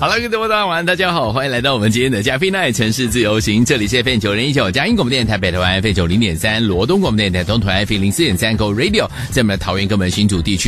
好了，各位大家晚安，大家好，欢迎来到我们今天的加菲奈城市自由行，这里是 FM 9019佳音广播电台北台湾 FM 90.3，罗东广播电台东屯 FM 04.3 Go Radio， 在我们的桃园跟我们的新竹地区。